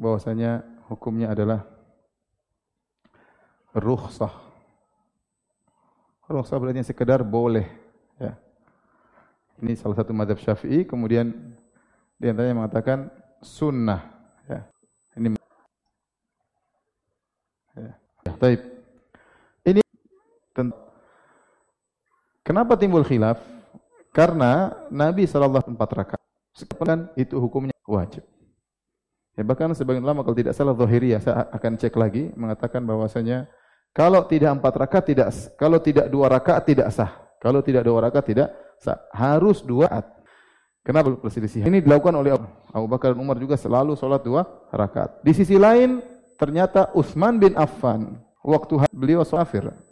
bahwasanya hukumnya adalah rukhsah. Rukhsah berarti sekedar boleh, ya. Ini salah satu mazhab Syafi'i, kemudian di antaranya mengatakan sunnah, ya. Ini ya. Baik. Ini kenapa timbul khilaf? Karena Nabi sallallahu alaihi wasallam 4 rakaat. Sekarang itu hukumnya wajib. Ya, bahkan sebagian ulama kalau tidak salah Zahiriyah, saya akan cek lagi, mengatakan bahwasanya kalau tidak 4 rakaat tidak, kalau tidak 2 rakaat tidak sah. Kalau tidak 2 rakaat tidak sah. Harus 2 rakaat. Kenapa perselisihan? Ini dilakukan oleh Abu Bakar dan Umar juga selalu sholat 2 rakaat. Di sisi lain ternyata Utsman bin Affan waktu beliau kafir,